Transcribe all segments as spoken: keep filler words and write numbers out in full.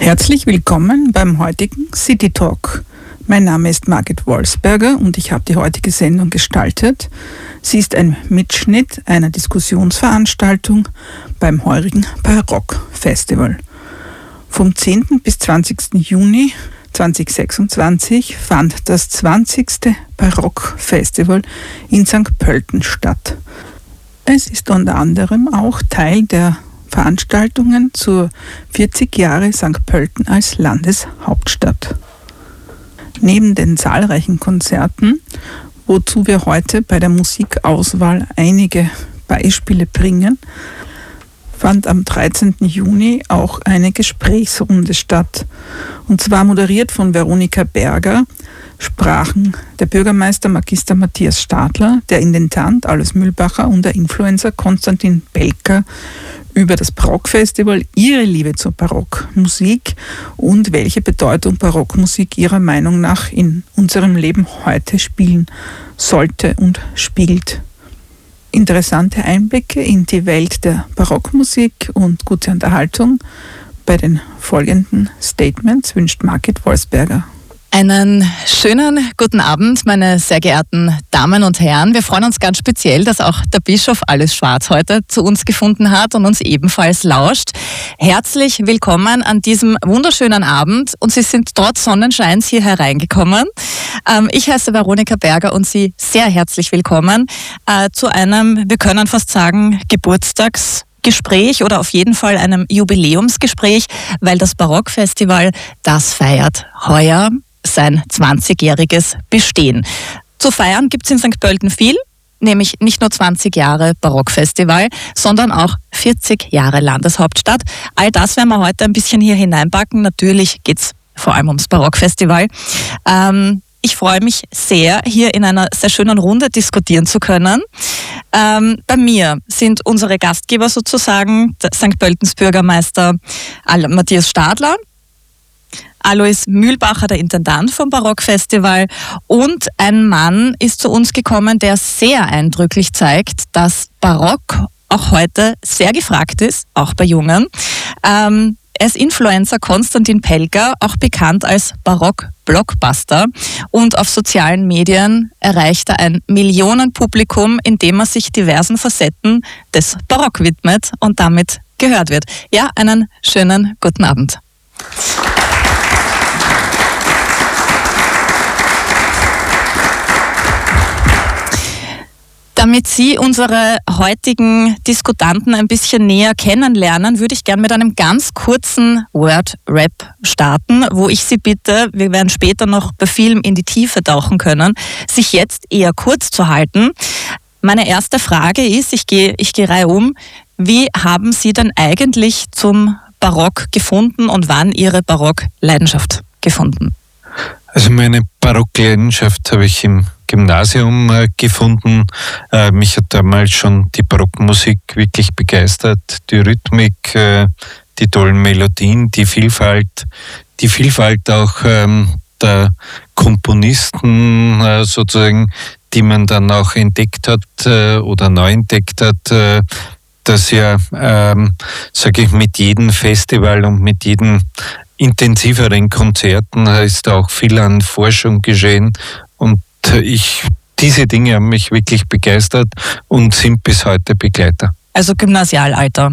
Herzlich willkommen beim heutigen City Talk. Mein Name ist Margit Wolfsberger und ich habe die heutige Sendung gestaltet. Sie ist ein Mitschnitt einer Diskussionsveranstaltung beim heurigen Barock-Festival. Vom zehnten bis zwanzigsten Juni zweitausendsechsundzwanzig fand das zwanzigste Barock-Festival in Sankt Pölten statt. Es ist unter anderem auch Teil der Veranstaltungen zur vierzig Jahre Sankt Pölten als Landeshauptstadt. Neben den zahlreichen Konzerten, wozu wir heute bei der Musikauswahl einige Beispiele bringen, fand am dreizehnten Juni auch eine Gesprächsrunde statt. Und zwar moderiert von Veronika Berger sprachen der Bürgermeister Magister Matthias Stadler, der Intendant Alois Mühlbacher und der Influencer Konstantin Belka über das Barockfestival, ihre Liebe zur Barockmusik und welche Bedeutung Barockmusik ihrer Meinung nach in unserem Leben heute spielen sollte und spielt. Interessante Einblicke in die Welt der Barockmusik und gute Unterhaltung bei den folgenden Statements wünscht Margit Wolfsberger. Einen schönen guten Abend, meine sehr geehrten Damen und Herren. Wir freuen uns ganz speziell, dass auch der Bischof Alois Schwarz heute zu uns gefunden hat und uns ebenfalls lauscht. Herzlich willkommen an diesem wunderschönen Abend und Sie sind trotz Sonnenscheins hier hereingekommen. Ähm, ich heiße Veronika Berger und Sie sehr herzlich willkommen äh, zu einem, wir können fast sagen, Geburtstags- Gespräch oder auf jeden Fall einem Jubiläumsgespräch, weil das Barockfestival, das feiert heuer sein zwanzigjähriges Bestehen. Zu feiern gibt es in Sankt Pölten viel, nämlich nicht nur zwanzig Jahre Barockfestival, sondern auch vierzig Jahre Landeshauptstadt. All das werden wir heute ein bisschen hier hineinpacken. Natürlich geht es vor allem ums Barockfestival. Ähm, Ich freue mich sehr, hier in einer sehr schönen Runde diskutieren zu können. Ähm, bei mir sind unsere Gastgeber sozusagen der Sankt Pöltens Bürgermeister Matthias Stadler, Alois Mühlbacher, der Intendant vom Barockfestival, und ein Mann ist zu uns gekommen, der sehr eindrücklich zeigt, dass Barock auch heute sehr gefragt ist, auch bei Jungen. Ähm, Er ist Influencer Konstantin Belka, auch bekannt als Barock-Blockbuster. Und auf sozialen Medien erreicht er ein Millionenpublikum, indem er sich diversen Facetten des Barock widmet und damit gehört wird. Ja, einen schönen guten Abend. Damit Sie unsere heutigen Diskutanten ein bisschen näher kennenlernen, würde ich gerne mit einem ganz kurzen Word-Rap starten, wo ich Sie bitte, wir werden später noch bei Film in die Tiefe tauchen können, sich jetzt eher kurz zu halten. Meine erste Frage ist, ich gehe, ich gehe Reihe um, wie haben Sie denn eigentlich zum Barock gefunden und wann Ihre Barock-Leidenschaft gefunden? Also meine Barockleidenschaft habe ich im Gymnasium äh, gefunden. Äh, mich hat damals schon die Barockmusik wirklich begeistert. Die Rhythmik, äh, die tollen Melodien, die Vielfalt, die Vielfalt auch ähm, der Komponisten äh, sozusagen, die man dann auch entdeckt hat äh, oder neu entdeckt hat, äh, dass ja, ähm, sage ich, mit jedem Festival und mit jedem intensiveren Konzerten ist auch viel an Forschung geschehen und ich, diese Dinge haben mich wirklich begeistert und sind bis heute Begleiter. Also Gymnasialalter.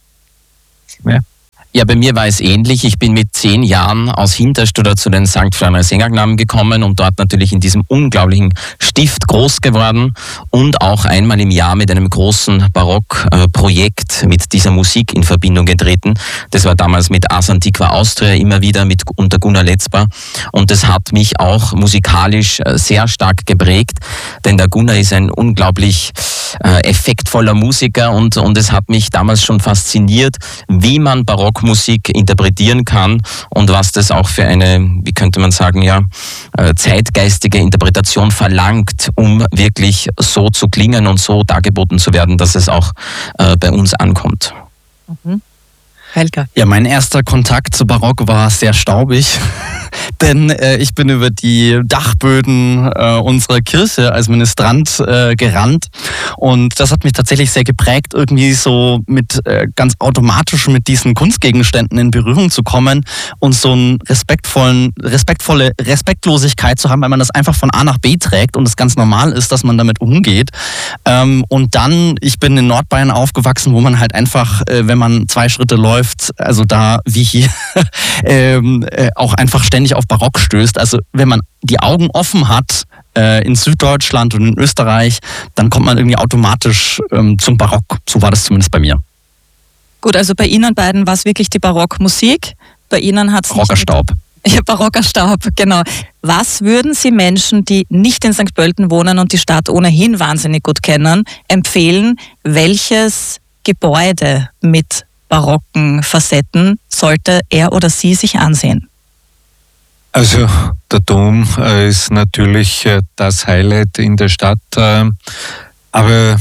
Ja. Ja, bei mir war es ähnlich. Ich bin mit zehn Jahren aus Hinterstuder zu den Sankt Florianer Sängaknaben gekommen und dort natürlich in diesem unglaublichen Stift groß geworden und auch einmal im Jahr mit einem großen Barockprojekt mit dieser Musik in Verbindung getreten. Das war damals mit Ars Antiqua Austria immer wieder mit unter Gunnar Letzbar und das hat mich auch musikalisch sehr stark geprägt, denn der Gunnar ist ein unglaublich äh, effektvoller Musiker und, und es hat mich damals schon fasziniert, wie man Barock Musik interpretieren kann und was das auch für eine, wie könnte man sagen, ja, zeitgeistige Interpretation verlangt, um wirklich so zu klingen und so dargeboten zu werden, dass es auch äh, bei uns ankommt. Mhm. Helga. Ja, mein erster Kontakt zu Barock war sehr staubig. denn äh, ich bin über die Dachböden äh, unserer Kirche als Ministrant äh, gerannt und das hat mich tatsächlich sehr geprägt, irgendwie so mit äh, ganz automatisch mit diesen Kunstgegenständen in Berührung zu kommen und so einen respektvollen, respektvolle Respektlosigkeit zu haben, weil man das einfach von A nach B trägt und es ganz normal ist, dass man damit umgeht. Ähm, und dann, ich bin in Nordbayern aufgewachsen, wo man halt einfach, äh, wenn man zwei Schritte läuft, also da wie hier, ähm, äh, auch einfach ständig auf Barock stößt. Also wenn man die Augen offen hat äh, in Süddeutschland und in Österreich, dann kommt man irgendwie automatisch ähm, zum Barock. So war das zumindest bei mir. Gut, also bei Ihnen beiden war es wirklich die Barockmusik. Bei Ihnen hat es Barocker Staub. Ja, barocker Staub, genau. Was würden Sie Menschen, die nicht in Sankt Pölten wohnen und die Stadt ohnehin wahnsinnig gut kennen, empfehlen, welches Gebäude mit barocken Facetten sollte er oder sie sich ansehen? Also der Dom äh, ist natürlich äh, das Highlight in der Stadt, äh, aber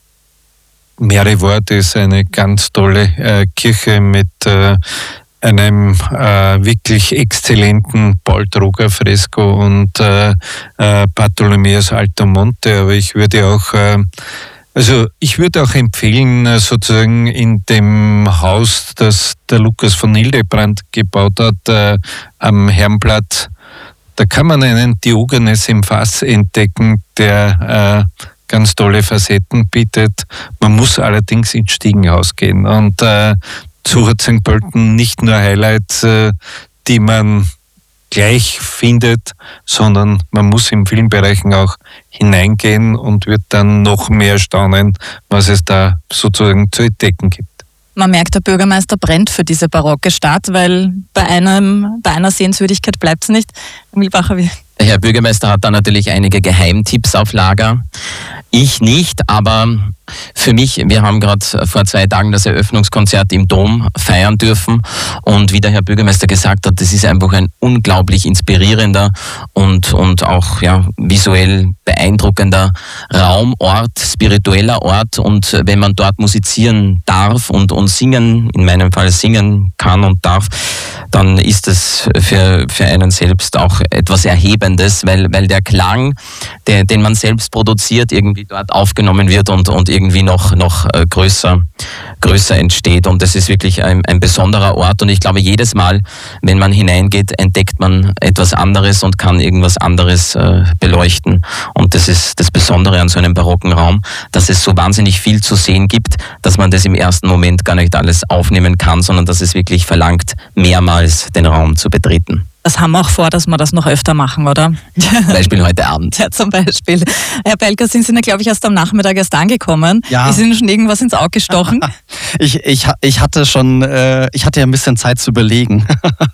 Merivort ist eine ganz tolle äh, Kirche mit äh, einem äh, wirklich exzellenten Paul Troger Fresko und äh, äh, Bartholomäus Alto Monte, aber ich würde auch äh, Also ich würde auch empfehlen, sozusagen in dem Haus, das der Lukas von Hildebrand gebaut hat, äh, am Herrenplatz, da kann man einen Diogenes im Fass entdecken, der äh, ganz tolle Facetten bietet. Man muss allerdings ins Stiegenhaus gehen. Und äh, so hat Sankt Pölten nicht nur Highlights, äh, die man gleich findet, sondern man muss in vielen Bereichen auch hineingehen und wird dann noch mehr staunen, was es da sozusagen zu entdecken gibt. Man merkt, der Bürgermeister brennt für diese barocke Stadt, weil bei, einem, bei einer Sehenswürdigkeit bleibt es nicht. Milbacher, wie? Der Herr Bürgermeister hat da natürlich einige Geheimtipps auf Lager. Ich nicht, aber für mich, wir haben gerade vor zwei Tagen das Eröffnungskonzert im Dom feiern dürfen und wie der Herr Bürgermeister gesagt hat, das ist einfach ein unglaublich inspirierender und, und auch ja, visuell beeindruckender Raum, Ort, spiritueller Ort und wenn man dort musizieren darf und, und singen, in meinem Fall singen kann und darf, dann ist es für, für einen selbst auch etwas Erhebendes, weil, weil der Klang, der, den man selbst produziert, irgendwie dort aufgenommen wird und, und irgendwie noch, noch größer, größer entsteht. Und das ist wirklich ein, ein besonderer Ort. Und ich glaube, jedes Mal, wenn man hineingeht, entdeckt man etwas anderes und kann irgendwas anderes äh, beleuchten. Und das ist das Besondere an so einem barocken Raum, dass es so wahnsinnig viel zu sehen gibt, dass man das im ersten Moment gar nicht alles aufnehmen kann, sondern dass es wirklich verlangt, mehrmals den Raum zu betreten. Das haben wir auch vor, dass wir das noch öfter machen, oder? Zum Beispiel heute Abend. Ja, zum Beispiel. Herr Pelker, sind Sie ja, glaube ich, erst am Nachmittag erst angekommen. Ja. Ist Ihnen schon irgendwas ins Auge gestochen? ich, ich, ich hatte schon, äh, ich hatte ja ein bisschen Zeit zu überlegen.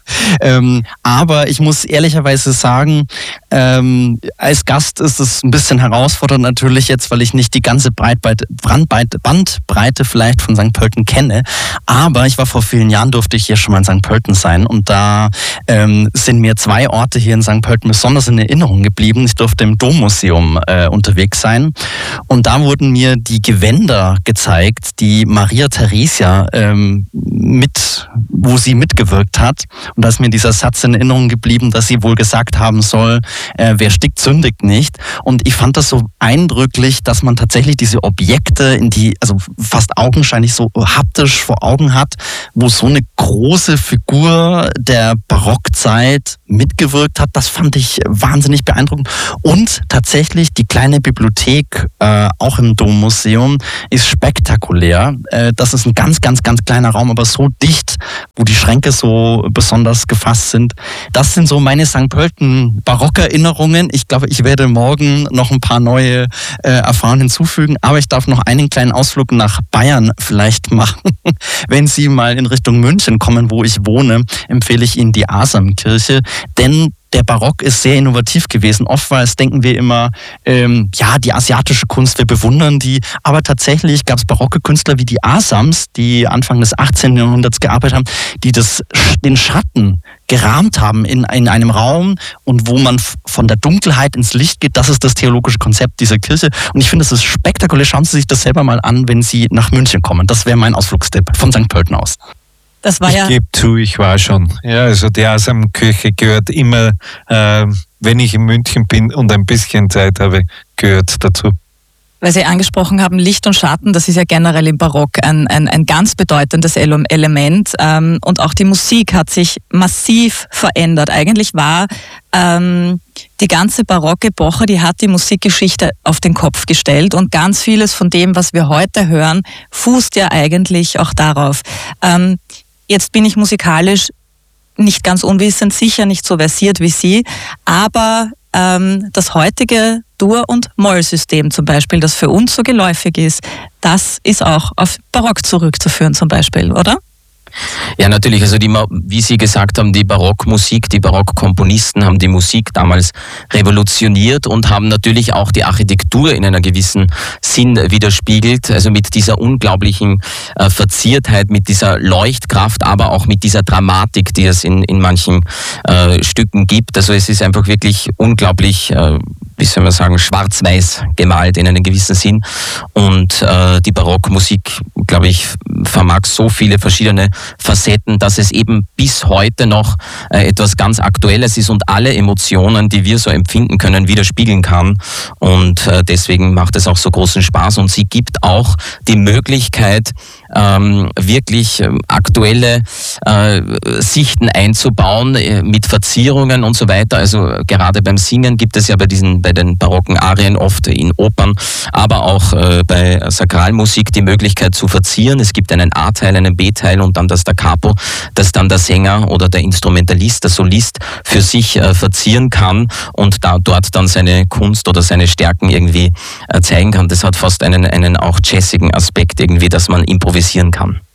ähm, aber ich muss ehrlicherweise sagen, ähm, als Gast ist es ein bisschen herausfordernd natürlich jetzt, weil ich nicht die ganze Breitbreite, Brandbreite, Bandbreite vielleicht von Sankt Pölten kenne. Aber ich war vor vielen Jahren, durfte ich hier schon mal in Sankt Pölten sein und da ähm, sind mir zwei Orte hier in Sankt Pölten besonders in Erinnerung geblieben. Ich durfte im Dommuseum äh, unterwegs sein und da wurden mir die Gewänder gezeigt, die Maria Theresia ähm, mit, wo sie mitgewirkt hat. Und da ist mir dieser Satz in Erinnerung geblieben, dass sie wohl gesagt haben soll, äh, wer stickt, sündigt nicht. Und ich fand das so eindrücklich, dass man tatsächlich diese Objekte in die, also fast augenscheinlich so haptisch vor Augen hat, wo so eine große Figur der Barockzeit mitgewirkt hat. Das fand ich wahnsinnig beeindruckend. Und tatsächlich die kleine Bibliothek, äh, auch im Dommuseum, ist spektakulär. Äh, das ist ein ganz, ganz, ganz kleiner Raum, aber so dicht, wo die Schränke so besonders gefasst sind. Das sind so meine Sankt Pölten Barockerinnerungen. Ich glaube, ich werde morgen noch ein paar neue äh, Erfahrungen hinzufügen, aber ich darf noch einen kleinen Ausflug nach Bayern vielleicht machen. Wenn Sie mal in Richtung München kommen, wo ich wohne, empfehle ich Ihnen die Asamkirche, denn der Barock ist sehr innovativ gewesen. Oftmals denken wir immer, ähm, ja, die asiatische Kunst, wir bewundern die. Aber tatsächlich gab es barocke Künstler wie die Asams, die Anfang des achtzehnten Jahrhunderts gearbeitet haben, die das, den Schatten gerahmt haben in, in einem Raum und wo man von der Dunkelheit ins Licht geht. Das ist das theologische Konzept dieser Kirche. Und ich finde, das ist spektakulär. Schauen Sie sich das selber mal an, wenn Sie nach München kommen. Das wäre mein Ausflugstipp von Sankt Pölten aus. Das war ich ja gebe zu, ich war schon. Ja, also die Asam-Kirche gehört immer, äh, wenn ich in München bin und ein bisschen Zeit habe, gehört dazu. Weil Sie angesprochen haben, Licht und Schatten, das ist ja generell im Barock ein, ein, ein ganz bedeutendes Element. Ähm, und auch die Musik hat sich massiv verändert. Eigentlich war ähm, die ganze Barockepoche, die hat die Musikgeschichte auf den Kopf gestellt. Und ganz vieles von dem, was wir heute hören, fußt ja eigentlich auch darauf. Ähm, jetzt bin ich musikalisch nicht ganz unwissend, sicher nicht so versiert wie Sie, aber ähm, das heutige Dur- und Moll-System zum Beispiel, das für uns so geläufig ist, das ist auch auf Barock zurückzuführen zum Beispiel, oder? Ja, natürlich. Also die, wie Sie gesagt haben, die Barockmusik, die Barockkomponisten haben die Musik damals revolutioniert und haben natürlich auch die Architektur in einer gewissen Sinn widerspiegelt. Also mit dieser unglaublichen äh, Verziertheit, mit dieser Leuchtkraft, aber auch mit dieser Dramatik, die es in, in manchen äh, Stücken gibt. Also es ist einfach wirklich unglaublich, äh, wie soll man sagen, schwarz-weiß gemalt in einem gewissen Sinn. Und äh, die Barockmusik, glaube ich, vermag so viele verschiedene Facetten, dass es eben bis heute noch äh, etwas ganz Aktuelles ist und alle Emotionen, die wir so empfinden können, widerspiegeln kann. Und äh, deswegen macht es auch so großen Spaß. Und sie gibt auch die Möglichkeit, ähm, wirklich äh, aktuelle äh, Sichten einzubauen äh, mit Verzierungen und so weiter. Also äh, gerade beim Singen gibt es ja bei diesen, bei den barocken Arien oft in Opern, aber auch äh, bei Sakralmusik die Möglichkeit zu verzieren. Es gibt einen A-Teil, einen B-Teil und dann das Da Capo, das dann der Sänger oder der Instrumentalist, der Solist für sich äh, verzieren kann und da dort dann seine Kunst oder seine Stärken irgendwie äh, zeigen kann. Das hat fast einen, einen auch jazzigen Aspekt irgendwie, dass man improvisieren kann.